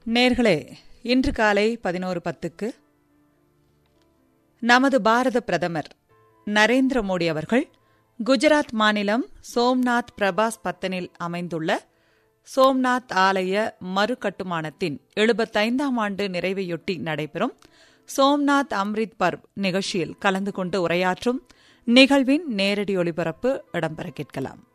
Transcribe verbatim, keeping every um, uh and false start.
நேர்களே, இன்று காலை பதினோரு பத்துக்கு நமது பாரத பிரதமர் நரேந்திர மோடி அவர்கள் குஜராத் மாநிலம் சோம்நாத் பிரபாஸ் பத்தனில் அமைந்துள்ள சோம்நாத் ஆலய மறுகட்டுமானத்தின் எழுபத்தைந்தாம் ஆண்டு நிறைவையொட்டி நடைபெறும் சோம்நாத் அம்ரித் பர்வ் நிகழ்ச்சியில் கலந்து கொண்டு உரையாற்றும் நிகழ்வின் நேரடி ஒளிபரப்பு இடம்பெற கேட்கலாம்.